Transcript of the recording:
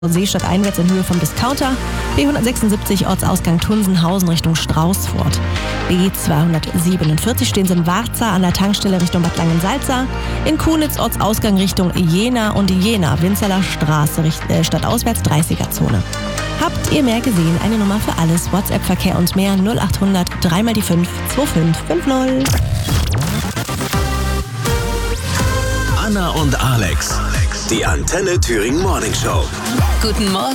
Seestadt einwärts in Höhe vom Discounter, B176 Ortsausgang Tunsenhausen Richtung Straußfurt. B247 stehen Sie in Warza an der Tankstelle Richtung Bad Langensalza, in Kunitz Ortsausgang Richtung Jena und Jena Winzeler Straße stadtauswärts 30er-Zone. Habt ihr mehr gesehen? Eine Nummer für alles, WhatsApp-Verkehr und mehr 0800 3 mal die 5 2550. Anna und Alex, die Antenne Thüringen Morning Show. Guten Morgen.